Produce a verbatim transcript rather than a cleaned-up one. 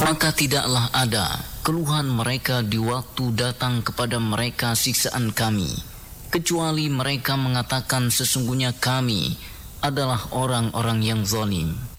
Maka tidaklah ada keluhan mereka di waktu datang kepada mereka siksaan kami, kecuali mereka mengatakan sesungguhnya kami adalah orang-orang yang zalim.